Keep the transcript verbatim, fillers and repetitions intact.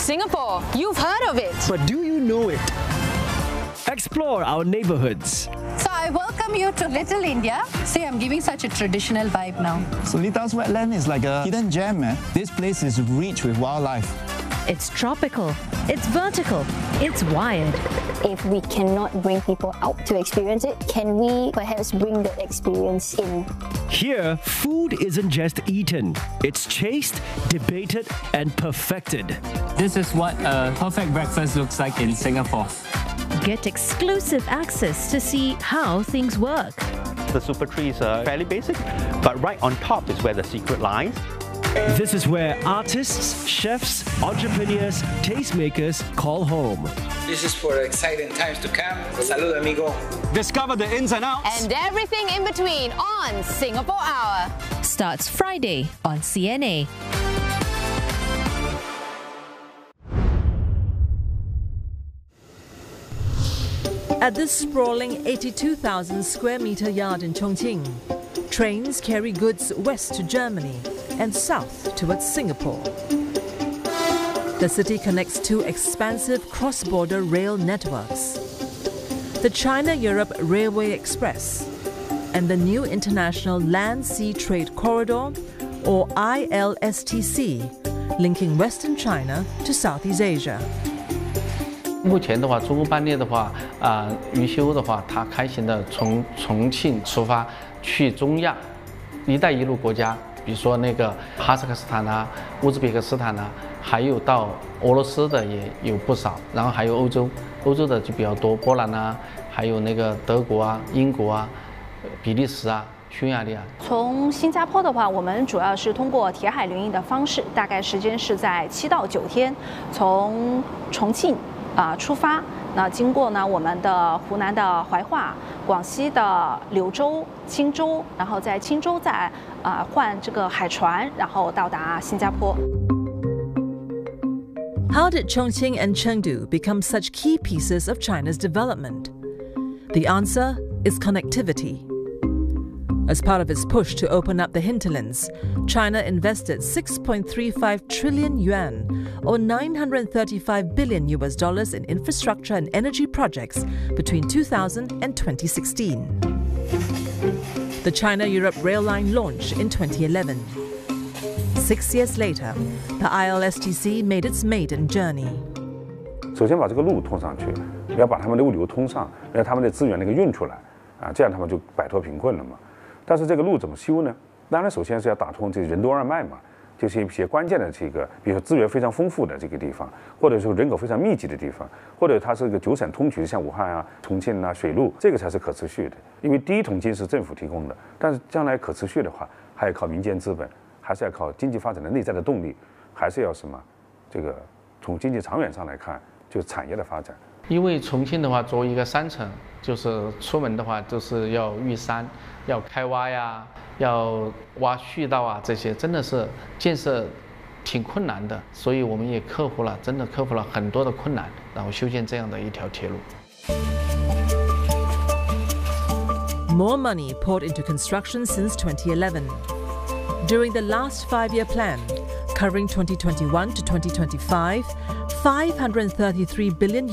Singapore. You've heard of it. But do you know it? Explore our neighborhoods. So I welcome you to Little India. See, I'm giving such a traditional vibe now. Solida's wetland is like a hidden gem, man. This place is rich with wildlife. It's tropical, it's vertical, it's wired. If we cannot bring people out to experience it, can we perhaps bring the experience in? Here, food isn't just eaten. It's chased, debated, and perfected. This is what a perfect breakfast looks like in Singapore. Get exclusive access to see how things work. The super trees are fairly basic, but right on top is where the secret lies. This is where artists, chefs, entrepreneurs, tastemakers call home. This is for exciting times to come. Salud, amigo. Discover the ins and outs. And everything in between on Singapore Hour. Starts Friday on C N A. At this sprawling eighty-two thousand square metre yard in Chongqing, trains carry goods west to Germany and south towards Singapore. The city connects two expansive cross-border rail networks: the China-Europe Railway Express and the new International Land-Sea Trade Corridor, or I L S T C, linking Western China to Southeast Asia. 目前的话，中欧班列的话，啊、呃，余修的话，它开行的从重庆出发去中亚、一带一路国家，比如说那个哈萨克斯坦啊、乌兹别克斯坦啊，还有到俄罗斯的也有不少，然后还有欧洲，欧洲的就比较多，波兰啊，还有那个德国啊、英国啊、比利时啊。 匈牙利啊， 从新加坡的话，我们主要是通过铁海联营的方式，大概时间是在七到九天，从重庆啊、呃、出发，那经过呢我们的湖南的怀化、广西的柳州、钦州，然后在钦州再啊、呃、换这个海船，然后到达新加坡。 How did Chongqing and Chengdu become such key pieces of China's development? The answer is connectivity. As part of its push to open up the hinterlands, China invested six point three five trillion yuan, or nine hundred thirty-five billion U S dollars in infrastructure and energy projects between two thousand and twenty sixteen. The China-Europe rail line launched in twenty eleven. Six years later, the I L S T C made its maiden journey. 首先把这个路通上去，要把他们的物流通上，让他们的资源那个运出来，啊，这样他们就摆脱贫困了嘛。 但是这个路怎么修呢？当然，首先是要打通这个任督二脉嘛，就是一些关键的这个，比如说资源非常丰富的这个地方，或者说人口非常密集的地方，或者它是一个九省通衢，像武汉啊、重庆啊，水路，这个才是可持续的。因为第一桶金是政府提供的，但是将来可持续的话，还要靠民间资本，还是要靠经济发展的内在的动力，还是要什么？这个从经济长远上来看，就是产业的发展。 因为重庆的话，作为一个山城，就是出门的话都是要遇山，要开挖呀，要挖隧道啊，这些真的是建设挺困难的，所以我们也克服了，真的克服了很多的困难，然后修建这样的一条铁路。 More money poured into construction since twenty eleven. During the last five-year plan, covering twenty twenty-one to twenty twenty-five, five hundred thirty-three billion